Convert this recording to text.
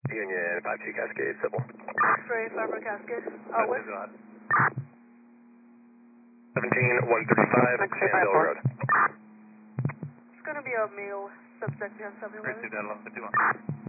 Union 52 Cascade, civil. X-ray, Farmer Cascade. Outward. 17135, Sandhill Road. It's going to be a male subject behind 7-Eleven.